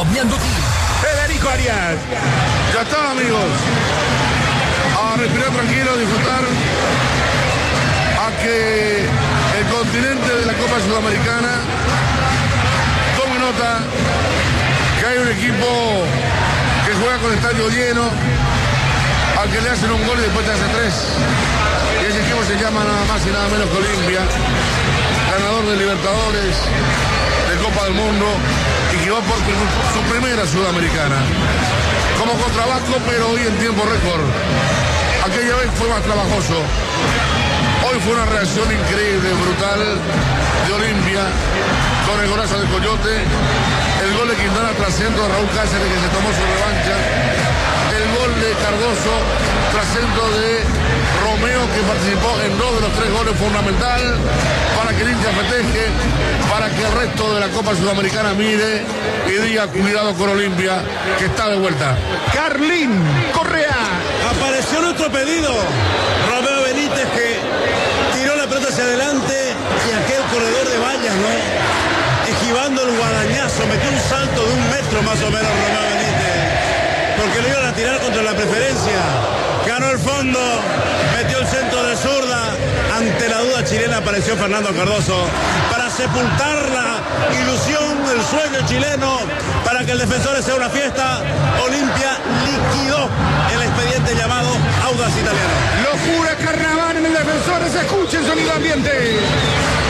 Omniando Team. Federico Arias. Ya está, amigos. A respirar tranquilo, disfrutar. A que el continente de la Copa Sudamericana tome nota que hay un equipo que juega con estadio lleno, al que le hacen un gol y después te hace tres. Y ese equipo se llama nada más y nada menos que Olimpia, ganador de Libertadores, de Copa del Mundo, y que va por su primera Sudamericana. Como contra Vasco, pero hoy en tiempo récord. Aquella vez fue más trabajoso. Hoy fue una reacción increíble, brutal, de Olimpia, con el golazo de Coyote, el gol de Quintana tras centro de Raúl Cáceres, que se tomó su revancha, el gol de Cardoso tras centro de Romeo, que participó en 2 de los 3 goles fundamental para que el hincha festeje, para que el resto de la Copa Sudamericana mire y diga cuidado con Olimpia, que está de vuelta. Carlín Correa. Apareció nuestro pedido, Romeo Benítez, que tiró la pelota hacia adelante y aquel corredor de vallas, ¿no? Esquivando el guadañazo, metió un salto de 1 metro más o menos Romeo Benítez, porque lo iban a tirar contra la preferencia. Ganó el fondo, metió el centro de zurda. Ante la duda chilena apareció Fernando Cardoso para sepultar la ilusión, el sueño chileno, para que el Defensores sea una fiesta. Olimpia liquidó el expediente llamado Audax Italiano. Locura, carnaval en el Defensores. Escuchen sonido ambiente.